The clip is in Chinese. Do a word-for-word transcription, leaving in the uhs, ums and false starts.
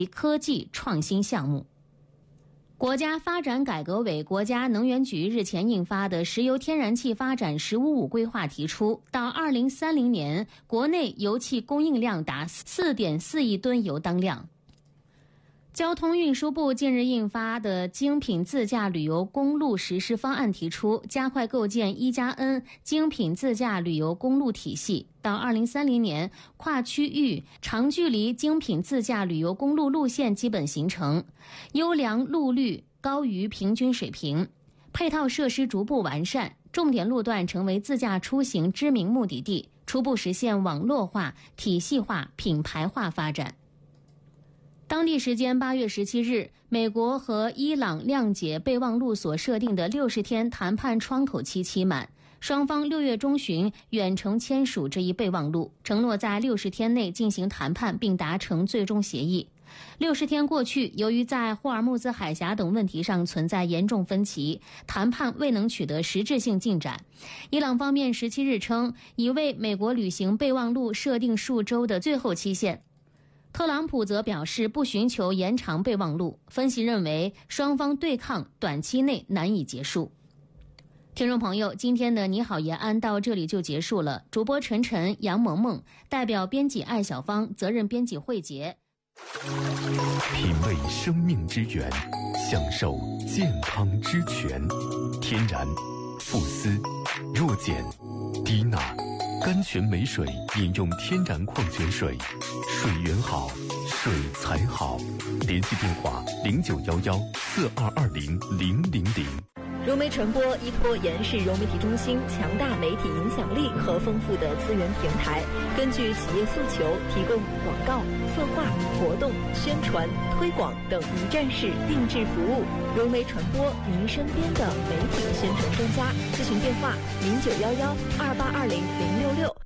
科技创新项目。国家发展改革委、国家能源局日前印发的《石油天然气发展“十五五”规划》提出，到二零三零年，国内油气供应量达 四点四亿吨油当量。交通运输部近日印发的精品自驾旅游公路实施方案提出，加快构建一加 N 精品自驾旅游公路体系，到二零三零年，跨区域长距离精品自驾旅游公路路线基本形成，优良路率高于平均水平，配套设施逐步完善，重点路段成为自驾出行知名目的地，初步实现网络化、体系化、品牌化发展。当地时间八月十七日，美国和伊朗谅解备忘录所设定的六十天谈判窗口期期满，双方六月中旬远程签署这一备忘录，承诺在六十天内进行谈判并达成最终协议。六十天过去，由于在霍尔木兹海峡等问题上存在严重分歧，谈判未能取得实质性进展。伊朗方面十七日称，已为美国履行备忘录设定数周的最后期限。特朗普则表示不寻求延长备忘录，分析认为双方对抗短期内难以结束。听众朋友，今天的你好延安到这里就结束了。主播陈晨、杨萌萌，代表编辑艾小芳，责任编辑慧杰。 品味生命之源，享受健康之泉。天然、馥斯、弱碱、低钠、甘泉美水，饮用天然矿泉水，水源好，水才好。联系电话零九幺幺四二二零零零零。 融媒传播依托延世融媒体中心强大媒体影响力和丰富的资源平台，根据企业诉求提供广告、策划、活动、宣传、推广等一站式定制服务。融媒传播，您身边的媒体宣传专家。咨询电话零九幺幺二八二零零六六。